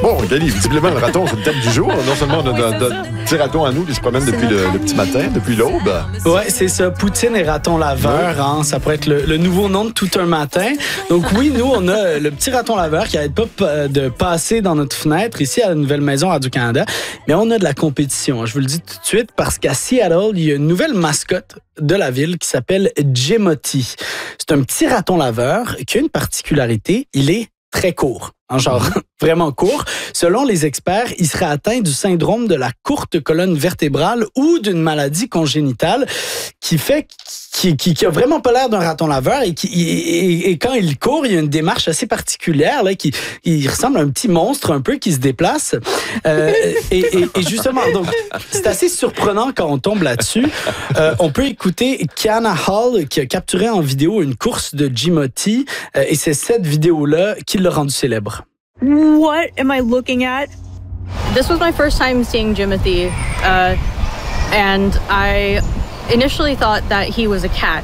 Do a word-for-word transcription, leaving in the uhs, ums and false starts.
Bon, Gali, visiblement, le raton, c'est le thème du jour. Non seulement on a Oui, notre petit raton à nous qui se promène depuis le, le petit matin, depuis l'aube. Ouais, c'est ça. Poutine et raton laveur, hein, ça pourrait être le, le nouveau nom de tout un matin. Donc oui, nous, on a le petit raton laveur qui n'arrête pas de passer dans notre fenêtre ici à la nouvelle maison Radio-Canada. Mais on a de la compétition, je vous le dis tout de suite, parce qu'à Seattle, il y a une nouvelle mascotte de la ville qui s'appelle Jimothy. C'est un petit raton laveur qui a une particularité, il est très court. En genre vraiment court. Selon les experts, il serait atteint du syndrome de la courte colonne vertébrale ou d'une maladie congénitale qui fait qui, qui, qui a vraiment pas l'air d'un raton laveur et, qui, et, et quand il court, il y a une démarche assez particulière là, qui il ressemble à un petit monstre un peu qui se déplace. Euh, et, et, et justement, donc c'est assez surprenant quand on tombe là-dessus. Euh, on peut écouter Kiana Hall qui a capturé en vidéo une course de Jimothy euh, et c'est cette vidéo-là qui l'a rendu célèbre. What am I looking at? This was my first time seeing Jimothy, uh, and I initially thought that he was a cat.